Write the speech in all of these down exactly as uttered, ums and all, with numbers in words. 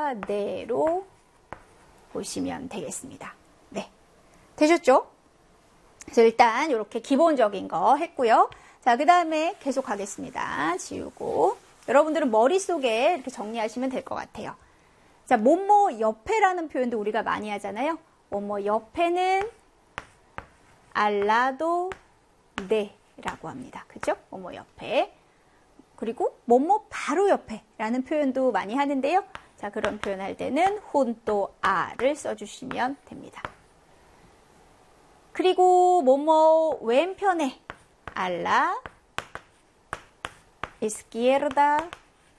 cerca de로 보시면 되겠습니다. 네, 되셨죠? 그래서 일단 이렇게 기본적인 거 했고요. 자, 그 다음에 계속 가겠습니다. 지우고. 여러분들은 머릿속에 이렇게 정리하시면 될 것 같아요. 자, 뭐뭐 옆에라는 표현도 우리가 많이 하잖아요. 뭐뭐 옆에는 알라도 네라고 합니다. 그죠? 뭐뭐 옆에. 그리고 뭐뭐 바로 옆에라는 표현도 많이 하는데요. 자, 그런 표현할 때는 junto a를 써주시면 됩니다. 그리고 뭐뭐 왼편에 a la izquierda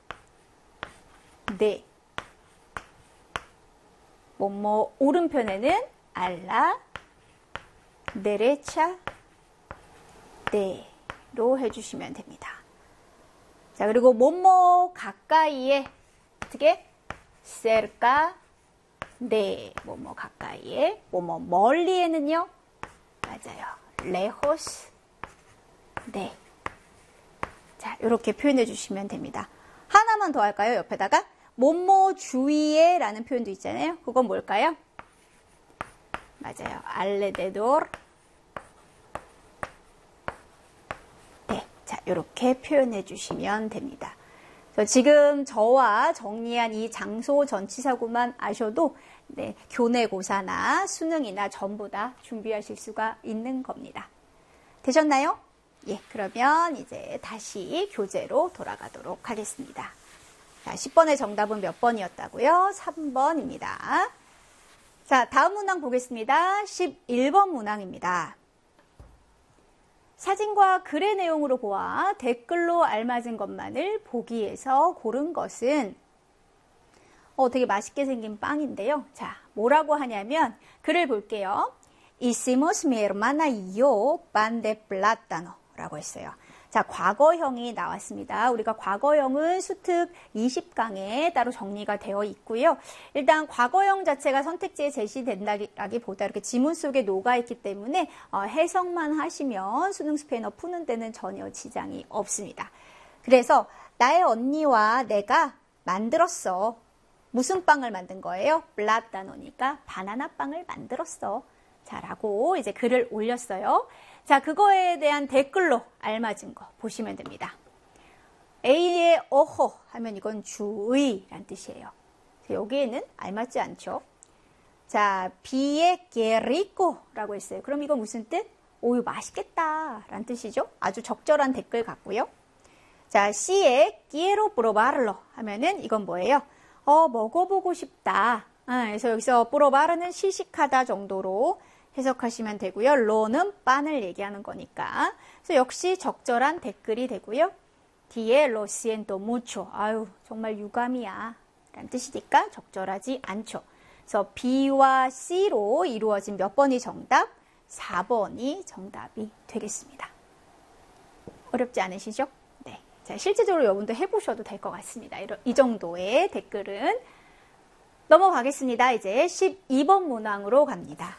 de 뭐뭐 오른편에는 a la derecha de로 해주시면 됩니다. 자, 그리고 뭐뭐 가까이에 어떻게 cerca de 뭐뭐 가까이에 뭐뭐 멀리에는요. 맞아요. lejos de. 자, 이렇게 표현해 주시면 됩니다. 하나만 더 할까요? 옆에다가 뭐뭐 주위에 라는 표현도 있잖아요. 그건 뭘까요? 맞아요. alrededor. 네, 자, 이렇게 표현해 주시면 됩니다. 지금 저와 정리한 이 장소 전치사구만 아셔도 네, 교내고사나 수능이나 전부 다 준비하실 수가 있는 겁니다. 되셨나요? 예, 그러면 이제 다시 교재로 돌아가도록 하겠습니다. 자, 십 번의 정답은 몇 번이었다고요? 삼 번입니다. 자, 다음 문항 보겠습니다. 십일 번 문항입니다. 사진과 글의 내용으로 보아 댓글로 알맞은 것만을 보기에서 고른 것은 어, 되게 맛있게 생긴 빵인데요. 자, 뭐라고 하냐면 글을 볼게요. Hicimos mi hermana y yo pan de plátano 라고 했어요. 자, 과거형이 나왔습니다. 우리가 과거형은 수특 이십 강에 따로 정리가 되어 있고요. 일단 과거형 자체가 선택지에 제시된다기보다 이렇게 지문 속에 녹아있기 때문에 어, 해석만 하시면 수능 스페인어 푸는 데는 전혀 지장이 없습니다. 그래서 나의 언니와 내가 만들었어. 무슨 빵을 만든 거예요? 플라타노니까 바나나 빵을 만들었어. 자, 라고 이제 글을 올렸어요. 자, 그거에 대한 댓글로 알맞은 거 보시면 됩니다. A의 ojo 하면 이건 주의란 뜻이에요. 여기에는 알맞지 않죠. 자, B의 que rico 라고 했어요. 그럼 이건 무슨 뜻? 오유 맛있겠다 라는 뜻이죠. 아주 적절한 댓글 같고요. 자, C의 quiero probarlo 하면은 이건 뭐예요? 어, 먹어보고 싶다. 아, 그래서 여기서 probar는 시식하다 정도로 해석하시면 되고요. 로는 빵을 얘기하는 거니까. 그래서 역시 적절한 댓글이 되고요. D에 lo siento mucho. 아유, 정말 유감이야. 라는 뜻이니까 적절하지 않죠. 그래서 B와 C로 이루어진 몇 번이 정답? 사 번이 정답이 되겠습니다. 어렵지 않으시죠? 네. 자, 실제적으로 여러분도 해보셔도 될 것 같습니다. 이 정도의 댓글은. 넘어가겠습니다. 이제 십이 번 문항으로 갑니다.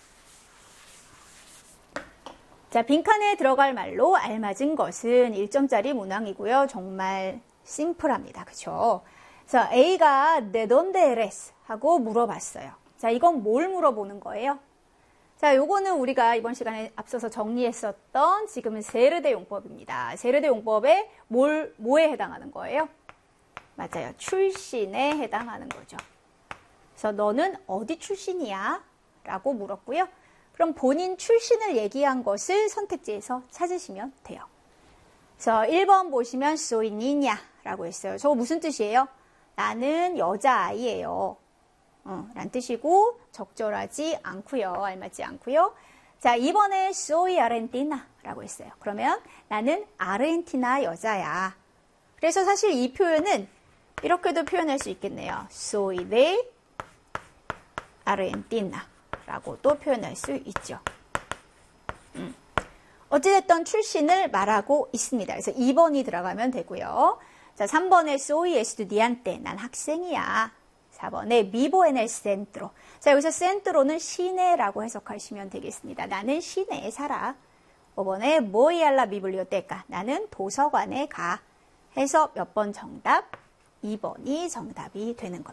자, 빈칸에 들어갈 말로 알맞은 것은 일 점짜리 문항이고요. 정말 심플합니다. 그쵸? 그래서 A가 ¿de dónde eres? 하고 물어봤어요. 자, 이건 뭘 물어보는 거예요? 자, 요거는 우리가 이번 시간에 앞서서 정리했었던 지금은 세르데 용법입니다. 세르데 용법에 뭘, 뭐에 해당하는 거예요? 맞아요. 출신에 해당하는 거죠. 그래서 너는 어디 출신이야? 라고 물었고요. 그럼 본인 출신을 얘기한 것을 선택지에서 찾으시면 돼요. 그래서 일 번 보시면 soy niña 라고 했어요. 저거 무슨 뜻이에요? 나는 여자아이예요. 어, 란 뜻이고 적절하지 않고요. 알맞지 않고요. 자, 이 번에 soy argentina 라고 했어요. 그러면 나는 아르헨티나 여자야. 그래서 사실 이 표현은 이렇게도 표현할 수 있겠네요. soy de Argentina 라고 또 표현할 수 있죠. 음. 어찌됐든 출신을 말하고 있습니다. 그래서 이 번이 들어가면 되고요. 자, 삼 번에 soy estudiante, 난 학생이야. 사 번에 vivo en el centro. 자, 여기서 centro는 시내라고 해석하시면 되겠습니다. 나는 시내에 살아. 오 번에 voy a la biblioteca, 나는 도서관에 가. 해서 몇 번 정답? 이 번이 정답이 되는 겁니다.